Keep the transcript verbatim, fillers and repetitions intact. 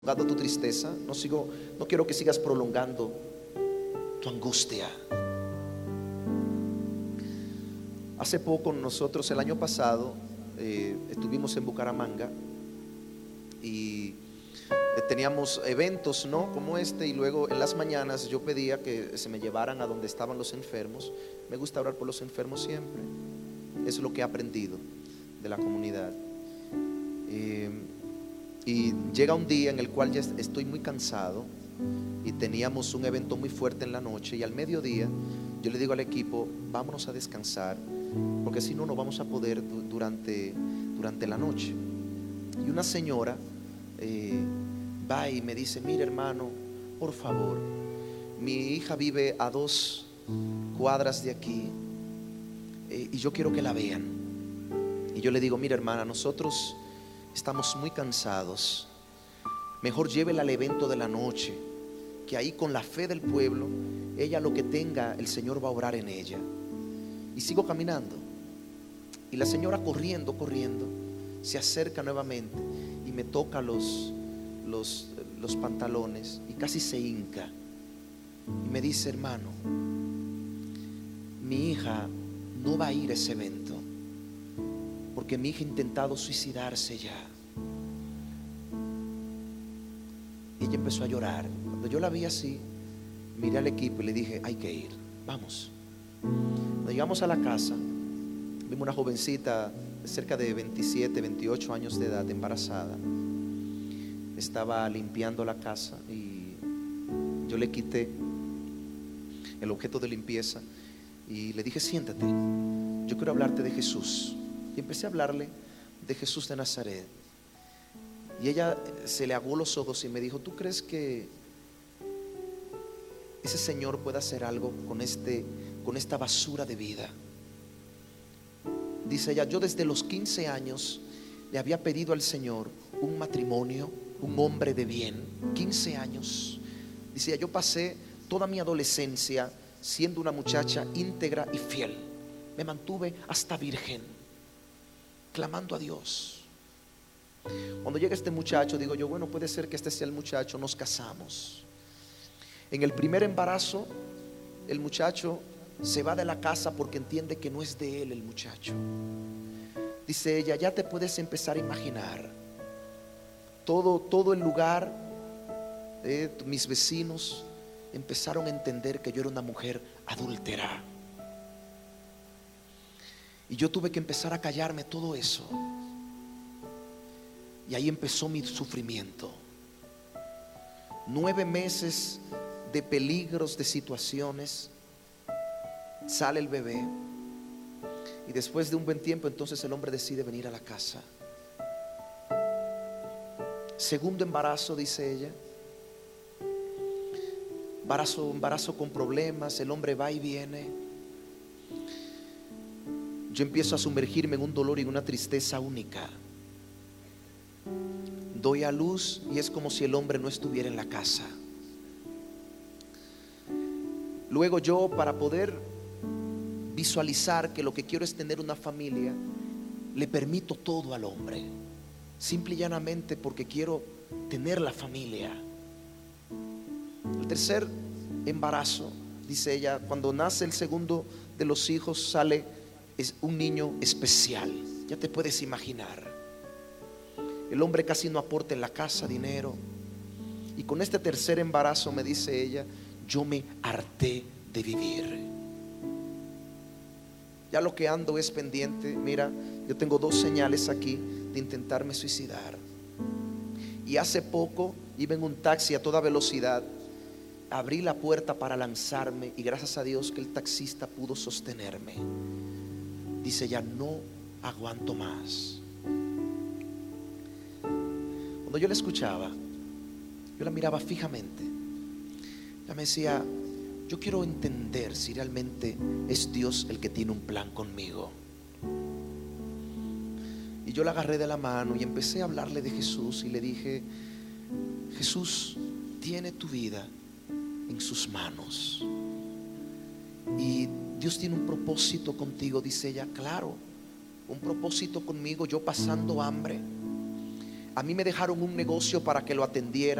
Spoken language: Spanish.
Dado tu tristeza, no sigo, no quiero que sigas prolongando tu angustia. Hace poco nosotros, el año pasado, eh, estuvimos en Bucaramanga y eh, teníamos eventos, ¿no? Como este, y luego en las mañanas yo pedía que se me llevaran a donde estaban los enfermos. Me gusta orar por los enfermos siempre. Es lo que he aprendido de la comunidad. Eh, Y llega un día en el cual ya estoy muy cansado y teníamos un evento muy fuerte en la noche, y al mediodía yo le digo al equipo: vámonos a descansar, porque si no, no vamos a poder durante, durante la noche. Y una señora eh, va y me dice: mire, hermano, por favor, mi hija vive a dos cuadras de aquí eh, y yo quiero que la vean. Y yo le digo: mire, hermana, nosotros estamos muy cansados, mejor llévela al evento de la noche, que ahí con la fe del pueblo, ella lo que tenga, el Señor va a orar en ella. Y sigo caminando, y la señora corriendo, corriendo, se acerca nuevamente y me toca los, los, los pantalones y casi se hinca y me dice: hermano, mi hija no va a ir a ese evento, porque mi hija ha intentado suicidarse ya. Y ella empezó a llorar. Cuando yo la vi así, miré al equipo y le dije: hay que ir, vamos. Cuando llegamos a la casa, vimos una jovencita de cerca de veintisiete, veintiocho años de edad, embarazada. Estaba limpiando la casa y yo le quité el objeto de limpieza y le dije: siéntate, yo quiero hablarte de Jesús. Y empecé a hablarle de Jesús de Nazaret. Y ella se le aguó los ojos y me dijo: ¿tú crees que ese Señor puede hacer algo con, este, con esta basura de vida? Dice ella: yo desde los quince años le había pedido al Señor un matrimonio, un hombre de bien. quince años. Dice ella: yo pasé toda mi adolescencia siendo una muchacha íntegra y fiel. Me mantuve hasta virgen, clamando a Dios. Cuando llega este muchacho, digo yo: bueno, puede ser que este sea el muchacho. Nos casamos. En el primer embarazo, el muchacho se va de la casa porque entiende que no es de él el muchacho. Dice ella: ya te puedes empezar a imaginar. Todo, todo el lugar, eh, mis vecinos empezaron a entender que yo era una mujer adúltera. Y yo tuve que empezar a callarme todo eso. Y ahí empezó mi sufrimiento. Nueve meses de peligros, de situaciones. Sale el bebé. Y después de un buen tiempo, entonces el hombre decide venir a la casa. Segundo embarazo, dice ella. Embarazo, embarazo con problemas. El hombre va y viene. Yo empiezo a sumergirme en un dolor y en una tristeza única. Doy a luz y es como si el hombre no estuviera en la casa. Luego yo, para poder visualizar que lo que quiero es tener una familia, le permito todo al hombre, simple y llanamente porque quiero tener la familia. El tercer embarazo, dice ella, cuando nace el segundo de los hijos, sale es un niño especial. Ya te puedes imaginar. El hombre casi no aporta en la casa dinero. Y con este tercer embarazo, me dice ella, yo me harté de vivir. Ya lo que ando es pendiente. Mira, yo tengo dos señales aquí de intentarme suicidar. Y hace poco iba en un taxi a toda velocidad. Abrí la puerta para lanzarme y gracias a Dios que el taxista pudo sostenerme. Dice: ya no aguanto más. Cuando yo la escuchaba, yo la miraba fijamente. Ella me decía: yo quiero entender si realmente es Dios el que tiene un plan conmigo. Y yo la agarré de la mano y empecé a hablarle de Jesús y le dije: Jesús tiene tu vida en sus manos y Dios tiene un propósito contigo. Dice ella: claro, un propósito conmigo, yo pasando hambre, A mí me dejaron un negocio para que lo atendiera.